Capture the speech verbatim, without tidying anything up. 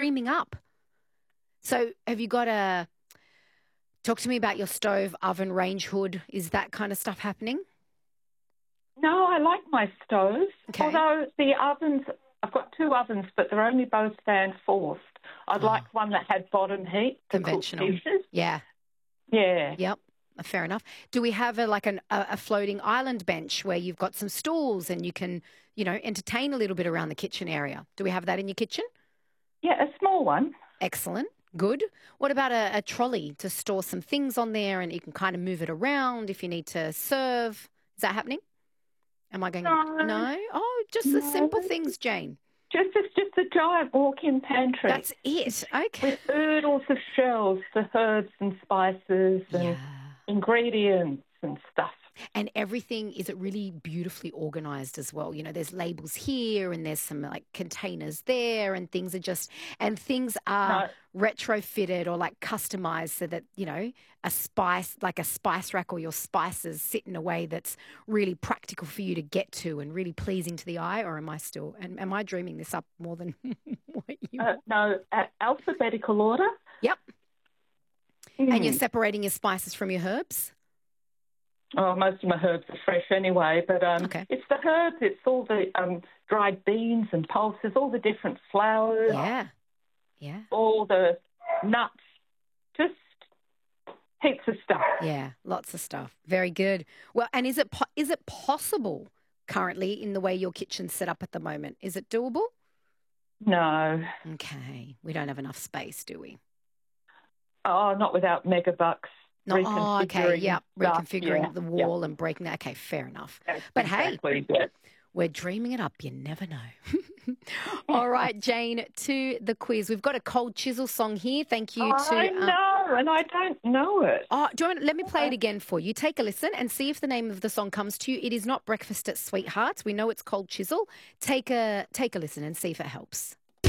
dreaming up. So have you got a – talk to me about your stove, oven, range hood. Is that kind of stuff happening? No, I like my stoves. Okay. Although the ovens, I've got two ovens, but they're only both stand forced. I'd Oh. like one that had bottom heat to cook Conventional. dishes. Yeah. Yeah. Yep. Fair enough. Do we have a, like an, a, a floating island bench where you've got some stools and you can, you know, entertain a little bit around the kitchen area? Do we have that in your kitchen? Yeah, a small one. Excellent. Good. What about a, a trolley to store some things on there and you can kind of move it around if you need to serve? Is that happening? Am I going? No. No? Oh, just the No. simple things, Jane. Just, it's just a giant walk-in pantry. That's it. Okay. With oodles of shelves for herbs and spices and Yeah. ingredients and stuff. And everything, is it really beautifully organised as well? You know, there's labels here and there's some like containers there and things are just, and things are No. retrofitted or like customised so that, you know, a spice, like a spice rack or your spices sit in a way that's really practical for you to get to and really pleasing to the eye, or am I still, and am I dreaming this up more than what you Uh, no, a- alphabetical order. Yep. Mm. And you're separating your spices from your herbs? Oh, most of my herbs are fresh anyway, but um, Okay. it's the herbs, it's all the um, dried beans and pulses, all the different flours, Yeah. Yeah. all the nuts, just heaps of stuff. Yeah, lots of stuff. Very good. Well, and is it po- is it possible currently in the way your kitchen's set up at the moment? Is it doable? No. Okay. We don't have enough space, do we? Oh, not without megabucks. No, oh, okay. reconfiguring Yeah, stuff. reconfiguring Yeah, the yeah. wall and breaking that. Okay, fair enough. That's But exactly hey, it. we're dreaming it up. You never know. All right, Jane, to the quiz. We've got a Cold Chisel song here. Thank you to. I um, know, and I don't know it. Oh, do you want, let me play it again for you. Take a listen and see if the name of the song comes to you. It is not Breakfast at Sweethearts. We know it's Cold Chisel. Take a take a listen and see if it helps.